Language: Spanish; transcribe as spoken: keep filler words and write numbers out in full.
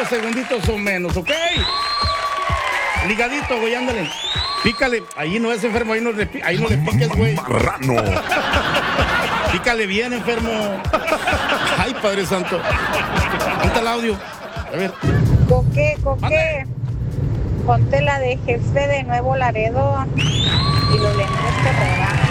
treinta segunditos o menos, ¿ok? Ligadito, güey, ándale. Pícale. Ahí no es enfermo, ahí no le, ahí no le piques, güey. Marrano. Pícale bien, enfermo. Ay, Padre Santo. Ponte el audio. A ver. Coque, Coque. Mande. Ponte la de Jefe de Nuevo Laredo y los lentes Herrera.